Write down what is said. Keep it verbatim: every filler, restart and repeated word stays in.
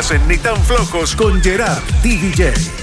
hacen ni tan flojos con Gerard D J.